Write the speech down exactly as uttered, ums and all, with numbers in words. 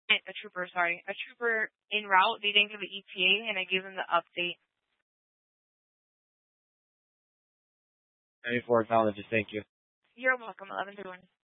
a trooper, sorry, a trooper en route. They didn't give the E T A, and I gave them the update. ninety-four acknowledges. Thank you. You're welcome, eleven thirty-one.